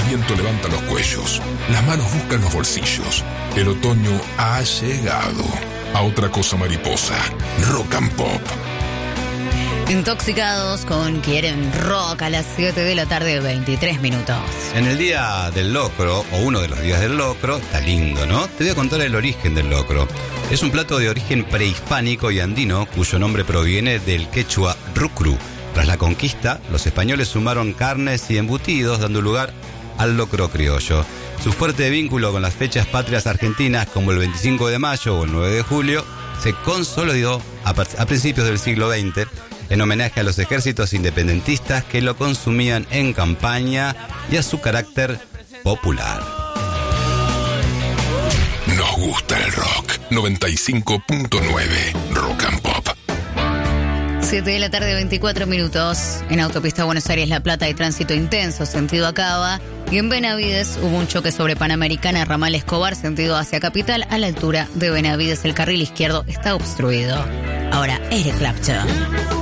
viento levanta los cuellos, las manos buscan los bolsillos. El otoño ha llegado. A otra cosa mariposa, rock and pop. Intoxicados con Quieren Rock a las 7 de la tarde, 23 minutos. En el día del locro, o uno de los días del locro, está lindo, ¿no? Te voy a contar el origen del locro. Es un plato de origen prehispánico y andino, cuyo nombre proviene del quechua rucru. Tras la conquista, los españoles sumaron carnes y embutidos, dando lugar al locro criollo. Su fuerte vínculo con las fechas patrias argentinas, como el 25 de mayo o el 9 de julio, se consolidó a principios del siglo XX, en homenaje a los ejércitos independentistas que lo consumían en campaña y a su carácter popular. Nos gusta el rock. 95.9 Rock and Pop. 7 de la tarde, 24 minutos. En autopista Buenos Aires-La Plata hay tránsito intenso, sentido Acaba. Y en Benavides hubo un choque sobre Panamericana, ramal Escobar, sentido hacia Capital. A la altura de Benavides, el carril izquierdo está obstruido. Ahora, Eric Clapton.